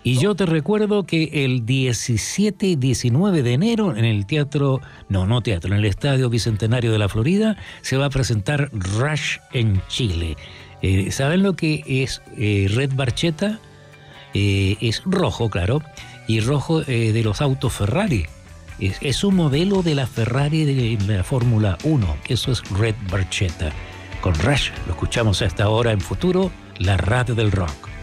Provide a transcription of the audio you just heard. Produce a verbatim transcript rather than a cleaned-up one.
Y yo te recuerdo que el diecisiete y diecinueve de enero en el teatro, no, no teatro, en el Estadio Bicentenario de la Florida se va a presentar Rush en Chile. Eh, ¿Saben lo que es eh, Red Barchetta? Eh, es rojo, claro, y rojo eh, de los autos Ferrari. Es, es un modelo de la Ferrari de la Fórmula uno. Eso es Red Barchetta. Con Rush lo escuchamos a esta hora en Futuro, la radio del rock.